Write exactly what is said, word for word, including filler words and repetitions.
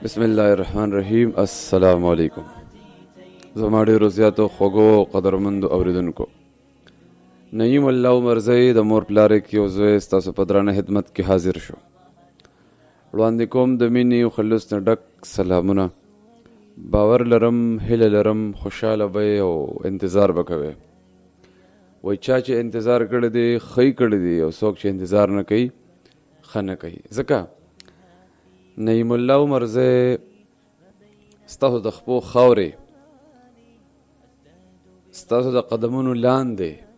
بسم الله الرحمن الرحیم. السلام علیکم. زما ډېرو زیاتو خوږو قدرمندو اورېدونکو، نعیم الله عمرزی د مور پلارې کې یو زوی ستاسو په درانه خدمت کې حاضر شو. وړاندې کوم د مینې او خلوص نه ډک سلامونه. باور لرم، هیله لرم خوشحاله به او انتظار به کوئ. وایي چا چې انتظار کړی دی ښه یې کړی دی، او څوک چې انتظار نه کوي ښه نه کوي. ځکه نعیم الله عمرزی ستاسو د خپو خاورې، ستاسو د قدمونو لاندې